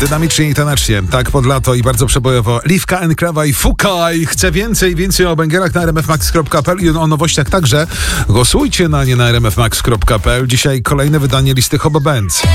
Dynamicznie i tanecznie, tak pod lato i bardzo przebojowo. Liwka, Enklawa i Fukaj. Chcę więcej o węgierach na rmfmax.pl i o nowościach także. Głosujcie na nie na rmfmax.pl. Dzisiaj kolejne wydanie listy Hobo Bands.